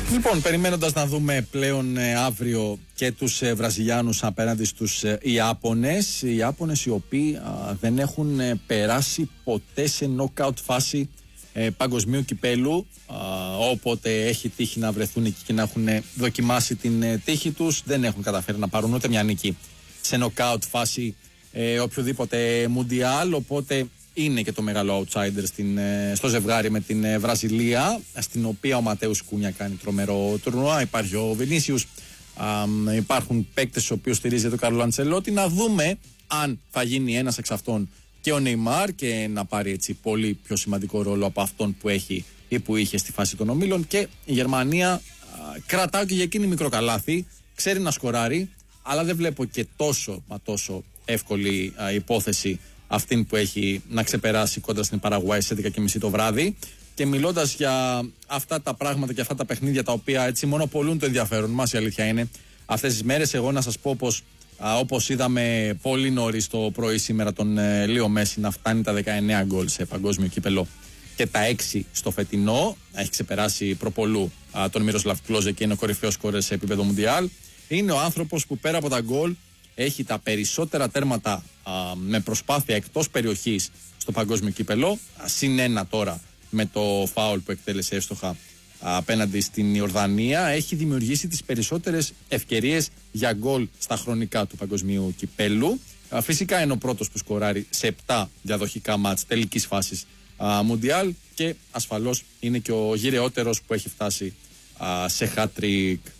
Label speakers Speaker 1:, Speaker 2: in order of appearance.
Speaker 1: Λοιπόν, περιμένοντας να δούμε πλέον αύριο και τους Βραζιλιάνους απέναντι στους Ιάπωνες. Οι Ιάπωνες οι οποίοι δεν έχουν περάσει ποτέ σε νοκάουτ φάση παγκοσμίου κυπέλου, όποτε έχει τύχει να βρεθούν εκεί και να έχουν δοκιμάσει την τύχη τους, δεν έχουν καταφέρει να πάρουν ούτε μια νίκη σε νοκάουτ φάση οποιοδήποτε μουντιάλ, οπότε είναι και το μεγάλο outsider στο ζευγάρι με την Βραζιλία, στην οποία ο Ματέους Κούνια κάνει τρομερό τουρνουά. Υπάρχει ο Βινίσιους, υπάρχουν παίκτες στους οποίους στηρίζει το Κάρλο Αντσελότη. Να δούμε αν θα γίνει ένας εξ αυτών και ο Νεϊμάρ και να πάρει έτσι πολύ πιο σημαντικό ρόλο από αυτόν που έχει ή που είχε στη φάση των ομίλων. Και η Γερμανία κρατάω και για εκείνη μικρό καλάθι, ξέρει να σκοράρει, αλλά δεν βλέπω και τόσο εύκολη υπόθεση αυτήν που έχει να ξεπεράσει κόντρα στην Παραγουάη στις 11.30 το βράδυ. Και μιλώντας για αυτά τα πράγματα και αυτά τα παιχνίδια τα οποία έτσι μονοπολούν το ενδιαφέρον μας, η αλήθεια είναι αυτές τις μέρες, εγώ να σας πω πως όπως είδαμε πολύ νωρίς το πρωί σήμερα τον Λίο Μέση να φτάνει τα 19 γκολ σε παγκόσμιο κύπελο και τα 6 στο φετινό, έχει ξεπεράσει προπολού τον Μιροσλαβ Κλόζε και είναι ο κορυφαίος σκόρερ σε επίπεδο μουντιάλ. Είναι ο άνθρωπος που πέρα από τα γκολ έχει τα περισσότερα τέρματα με προσπάθεια εκτός περιοχής στο παγκόσμιο κύπελο, συν ένα τώρα με το φάουλ που εκτέλεσε εύστοχα απέναντι στην Ιορδανία. Έχει δημιουργήσει τις περισσότερες ευκαιρίες για γκολ στα χρονικά του παγκοσμίου κυπέλου. Φυσικά είναι ο πρώτος που σκοράρει σε 7 διαδοχικά μάτς τελικής φάσης μουντιάλ και ασφαλώς είναι και ο γυρεότερος που έχει φτάσει σε hat-trick.